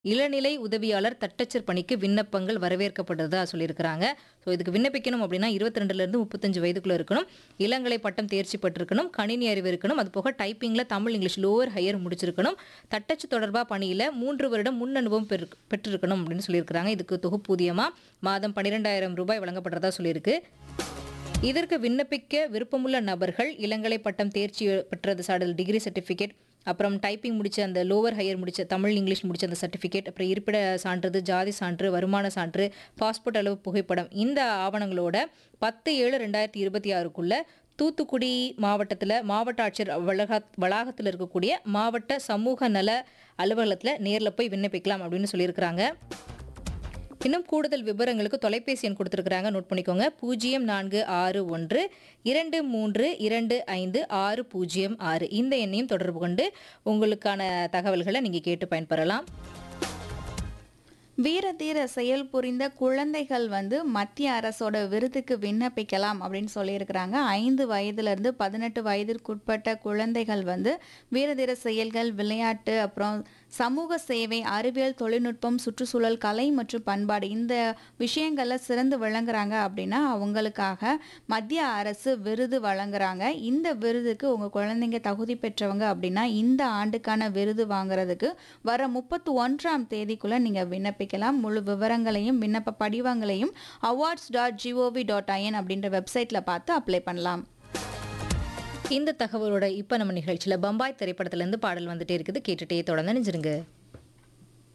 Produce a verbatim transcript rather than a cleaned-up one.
இளநிலை உதவியாளர் தட்டச்சர் பணிக்கு விண்ணப்பங்கள் வரவேற்கப்படுறதா சொல்லியிருக்கிறாங்க. ஸோ இதுக்கு விண்ணப்பிக்கணும் அப்படின்னா இருபத்தி ரெண்டுலேருந்து முப்பத்தஞ்சு வயதுக்குள்ள இருக்கணும். இளங்கலை பட்டம் தேர்ச்சி பெற்றிருக்கணும். கணினி அறிவு இருக்கணும். அது போக டைப்பிங்கில் தமிழ் இங்கிலீஷ் லோவர் ஹையர் முடிச்சிருக்கணும். தட்டச்சு தொடர்பாக பணியில் மூன்று வருடம் முன் அனுபவம் பெரு பெற்றிருக்கணும் அப்படின்னு சொல்லியிருக்கிறாங்க. இதுக்கு தொகுப்பூதியமாக மாதம் பன்னிரெண்டாயிரம் ரூபாய் வழங்கப்படுறதா சொல்லியிருக்கு. இதற்கு விண்ணப்பிக்க விருப்பமுள்ள நபர்கள் இளங்கலை பட்டம் தேர்ச்சி பெற்றது சான்றிதழ் டிகிரி சர்டிஃபிகேட், அப்புறம் டைப்பிங் முடிச்ச அந்த லோவர் ஹையர் முடிச்ச தமிழ் இங்கிலீஷ் முடிச்ச அந்த சர்டிஃபிகேட், அப்புறம் இருப்பிட சான்றிதழ், ஜாதி சான்று, வருமான சான்று, பாஸ்போர்ட் அளவு புகைப்படம், இந்த ஆவணங்களோட பத்து ஏழு ரெண்டாயிரத்தி இருபத்தி ஆறுக்குள்ள தூத்துக்குடி மாவட்டத்தில் மாவட்ட ஆட்சியர் வளாக வளாகத்தில் இருக்கக்கூடிய மாவட்ட சமூக நல அலுவலகத்தில் நேரில் போய் விண்ணப்பிக்கலாம் அப்படின்னு சொல்லியிருக்கிறாங்க. இன்னும் கூடுதல் விவரங்களுக்கு தொலைபேசி எண் கொடுத்துருக்குறாங்க, நோட் பண்ணிக்கோங்க. பூஜ்ஜியம் நான்கு ஆறு ஒன்று இரண்டு மூன்று இரண்டு ஐந்து ஆறு பூஜ்ஜியம் ஆறு. இந்த எண்ணையும் தொடர்பு கொண்டு உங்களுக்கான தகவல்களை நீங்கள் கேட்டு பயன்பெறலாம். வீரதீர செயல் புரிந்த குழந்தைகள் வந்து மத்திய அரசோட விருதுக்கு விண்ணப்பிக்கலாம் அப்படின்னு சொல்லியிருக்கிறாங்க. ஐந்து வயதிலிருந்து பதினெட்டு வயதிற்குட்பட்ட குழந்தைகள் வந்து வீரதீர செயல்கள், விளையாட்டு, அப்புறம் சமூக சேவை, அறிவியல், தொழில்நுட்பம், சுற்றுச்சூழல், கலை மற்றும் பண்பாடு இந்த விஷயங்களில் சிறந்து விளங்குறாங்க அப்படின்னா அவங்களுக்காக மத்திய அரசு விருது வழங்குறாங்க. இந்த விருதுக்கு உங்கள் குழந்தைங்க தகுதி பெற்றவங்க அப்படின்னா இந்த ஆண்டுக்கான விருது வாங்குறதுக்கு வர முப்பத்தி ஒன்றாம் தேதிக்குள்ளே நீங்கள் விண்ணப்பிக்கலாம். முழு விவரங்களையும் விண்ணப்ப படிவங்களையும் awards dot gov dot IN அப்படின்ற வெப்சைட்டில் பார்த்து அப்ளை பண்ணலாம். இந்த தகவலோட இப்போ நம்ம நிகழ்ச்சியில் பம்பாய் திரைப்படத்திலேருந்து பாடல் வந்துட்டே இருக்குது. கேட்டுட்டே தொடர்ந்து நினைச்சிருங்க.